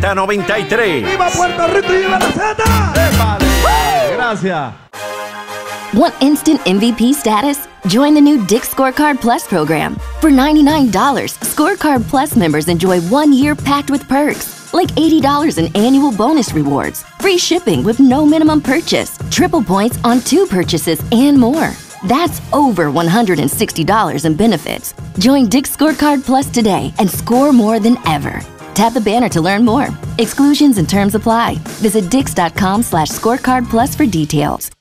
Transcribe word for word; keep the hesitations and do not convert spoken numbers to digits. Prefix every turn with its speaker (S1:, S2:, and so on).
S1: Z noventa y tres.
S2: ¡Viva Puerto Rico y viva la Z!
S3: Gracias.
S4: Want instant M V P status? Join the new Dick's Scorecard Plus program. For ninety-nine dollars, Scorecard Plus members enjoy one year packed with perks, like eighty dollars in annual bonus rewards, free shipping with no minimum purchase, triple points on two purchases, and more. That's over one hundred sixty dollars in benefits. Join Dick's Scorecard Plus today and score more than ever. Tap the banner to learn more. Exclusions and terms apply. Visit dix.com slash scorecard plus for details.